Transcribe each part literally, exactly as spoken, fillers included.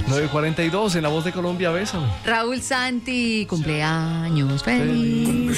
nueve cuarenta y dos en La Voz de Colombia, bésame. Raúl Santi, cumpleaños feliz.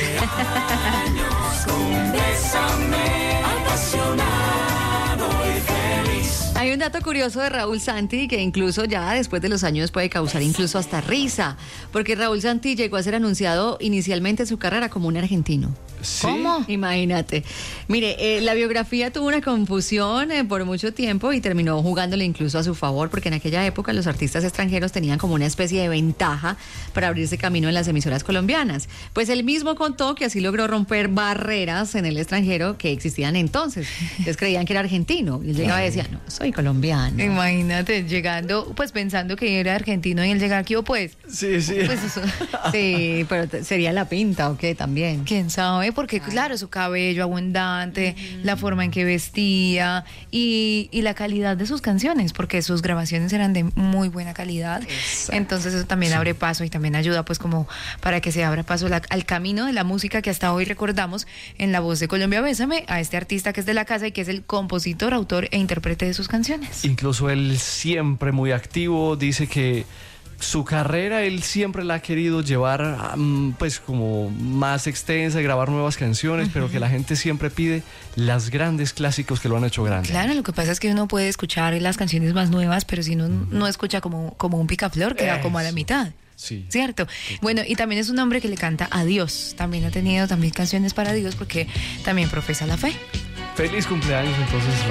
Hay un dato curioso de Raúl Santi que incluso ya después de los años puede causar incluso hasta risa, porque Raúl Santi llegó a ser anunciado inicialmente en su carrera como un argentino. ¿Sí? ¿Cómo? Imagínate. Mire, eh, la biografía tuvo una confusión eh, por mucho tiempo y terminó jugándole incluso a su favor, porque en aquella época los artistas extranjeros tenían como una especie de ventaja para abrirse camino en las emisoras colombianas. Pues él mismo contó que así logró romper barreras en el extranjero que existían entonces. Les creían que era argentino y él llegaba y decía, no, soy colombiano. Imagínate, llegando, pues pensando que era argentino y él llega aquí, o pues... Sí, sí. Pues eso, sí, pero te- sería la pinta o qué también. ¿Quién sabe? Porque claro, su cabello abundante, la forma en que vestía y, y la calidad de sus canciones, porque sus grabaciones eran de muy buena calidad. Exacto. Entonces eso también abre paso y también ayuda pues como para que se abra paso la- al camino de la música que hasta hoy recordamos en La Voz de Colombia. Bésame a este artista que es de la casa y que es el compositor, autor e intérprete de sus canciones. Incluso él siempre muy activo, dice que su carrera él siempre la ha querido llevar um, pues como más extensa y grabar nuevas canciones, uh-huh. pero que la gente siempre pide las grandes clásicos que lo han hecho grande. Claro, lo que pasa es que uno puede escuchar las canciones más nuevas, pero si uno uh-huh. no escucha como, como un picaflor, queda como a la mitad. Sí. ¿Cierto? Bueno, y también es un hombre que le canta a Dios. También ha tenido también canciones para Dios porque también profesa la fe. Feliz cumpleaños entonces.